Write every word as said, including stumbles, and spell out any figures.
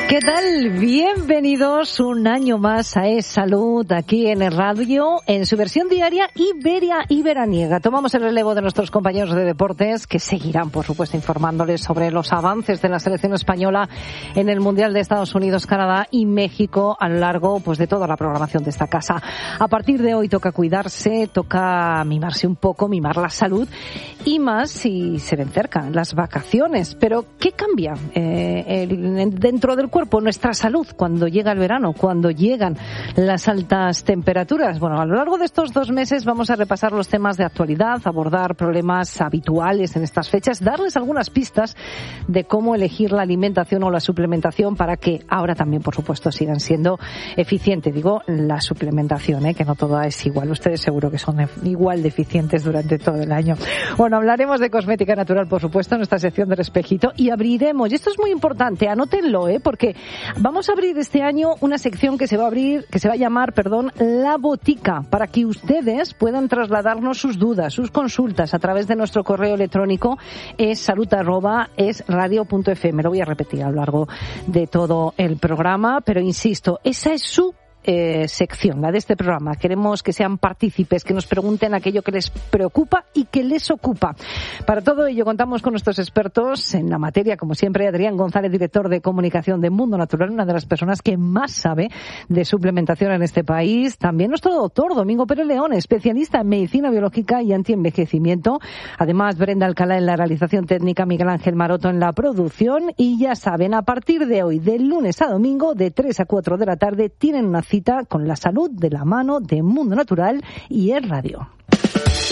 ¿Qué tal? Bienvenidos un año más a Es Salud aquí en el radio, en su versión diaria Iberia y veraniega. Tomamos el relevo de nuestros compañeros de deportes que seguirán, por supuesto, informándoles sobre los avances de la selección española en el Mundial de Estados Unidos, Canadá y México a lo largo pues de toda la programación de esta casa. A partir de hoy toca cuidarse, toca mimarse un poco, mimar la salud y más si se ven cerca las vacaciones. Pero ¿qué cambia eh, el, dentro del cuerpo? Cuerpo, nuestra salud, cuando llega el verano, cuando llegan las altas temperaturas? Bueno, a lo largo de estos dos meses vamos a repasar los temas de actualidad, abordar problemas habituales en estas fechas, darles algunas pistas de cómo elegir la alimentación o la suplementación para que ahora también, por supuesto, sigan siendo eficientes. Digo, la suplementación, ¿eh? Que no toda es igual. Ustedes seguro que son igual de eficientes durante todo el año. Bueno, hablaremos de cosmética natural, por supuesto, en nuestra sección del espejito, y abriremos, y esto es muy importante, anótenlo, ¿eh? Porque vamos a abrir este año una sección que se va a abrir, que se va a llamar, perdón, La Botica, para que ustedes puedan trasladarnos sus dudas, sus consultas a través de nuestro correo electrónico es salud arroba es radio punto f m. Lo voy a repetir a lo largo de todo el programa, pero insisto, esa es su Eh, sección, la de este programa. Queremos que sean partícipes, que nos pregunten aquello que les preocupa y que les ocupa. Para todo ello contamos con nuestros expertos en la materia, como siempre, Adrián González, director de comunicación de Mundo Natural, una de las personas que más sabe de suplementación en este país. También nuestro doctor Domingo Pérez León, especialista en medicina biológica y antienvejecimiento. Además, Brenda Alcalá en la realización técnica, Miguel Ángel Maroto en la producción. Y ya saben, a partir de hoy, de lunes a domingo, de tres a cuatro de la tarde, tienen una cita con la salud de la mano de Mundo Natural y Es Radio.